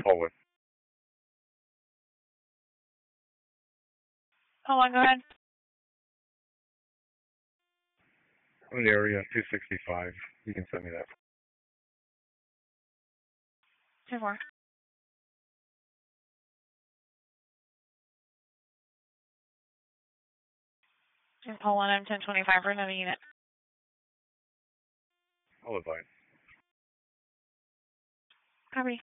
Paul with. Hold on, go ahead. I'm in the area 265. You can send me that. 2-4. Just hold on, M1025 for another unit. I'll advise. Copy.